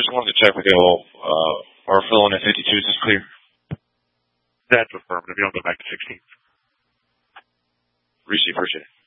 just wanted to check with you all. Are filling at 52, is this clear? That's affirmative. You'll go back to 16. Appreciate it.